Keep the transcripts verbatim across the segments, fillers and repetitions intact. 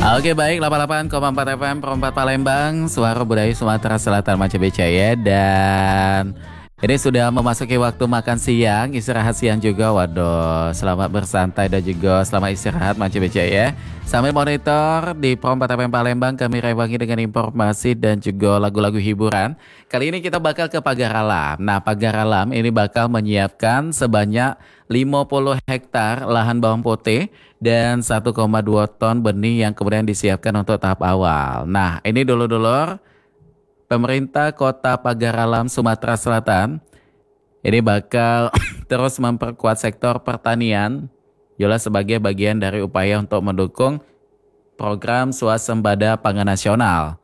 Oke baik, delapan puluh delapan koma empat F M Perempat Palembang, Suara Budaya Sumatera Selatan Manca Becaya. Dan ini sudah memasuki waktu makan siang, istirahat siang juga. Waduh, selamat bersantai dan juga selamat istirahat Manca Becaya. Sambil monitor di Perempat F M Palembang, kami rewangi dengan informasi dan juga lagu-lagu hiburan. Kali ini kita bakal ke Pagar Alam. Nah, Pagar Alam ini bakal menyiapkan sebanyak lima puluh hektar lahan bawang putih dan satu koma dua ton benih yang kemudian disiapkan untuk tahap awal. Nah, ini dulur-dulur, pemerintah Kota Pagar Alam Sumatera Selatan ini bakal terus memperkuat sektor pertanian, jelas sebagai bagian dari upaya untuk mendukung program swasembada pangan nasional.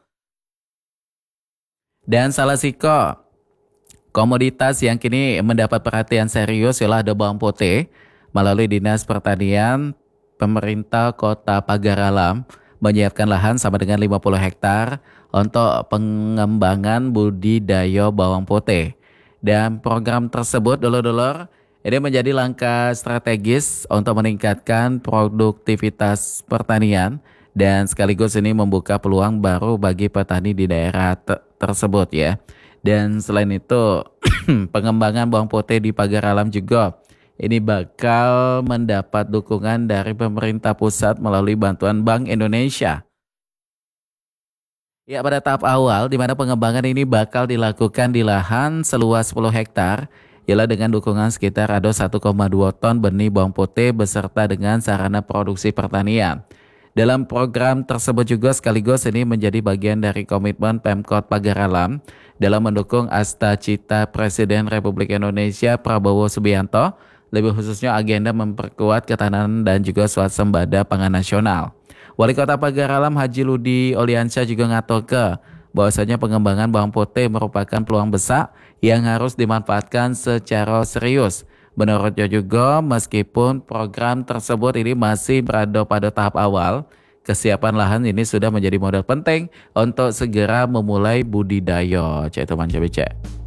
Dan salah siko komoditas yang kini mendapat perhatian serius ialah ada bawang putih. Melalui Dinas Pertanian, pemerintah Kota Pagar Alam menyiapkan lahan sama dengan lima puluh hektar untuk pengembangan budidaya bawang putih. Dan program tersebut, dulur-dulur, ini menjadi langkah strategis untuk meningkatkan produktivitas pertanian dan sekaligus ini membuka peluang baru bagi petani di daerah te- tersebut ya. Dan selain itu, pengembangan bawang putih di Pagar Alam juga ini bakal mendapat dukungan dari pemerintah pusat melalui bantuan Bank Indonesia. Ya, pada tahap awal di mana pengembangan ini bakal dilakukan di lahan seluas sepuluh hektar, ialah dengan dukungan sekitar ada satu koma dua ton benih bawang putih beserta dengan sarana produksi pertanian. Dalam program tersebut juga sekaligus ini menjadi bagian dari komitmen Pemkot Pagar Alam dalam mendukung Asta Cita Presiden Republik Indonesia Prabowo Subianto, lebih khususnya agenda memperkuat ketahanan dan juga swasembada pangan nasional. Wali Kota Pagar Alam Haji Ludi Oliansyah juga ngatur ke bahwasanya pengembangan bawang putih merupakan peluang besar yang harus dimanfaatkan secara serius. Menurutnya juga meskipun program tersebut ini masih berada pada tahap awal, kesiapan lahan ini sudah menjadi modal penting untuk segera memulai budidaya. Cek teman Cek.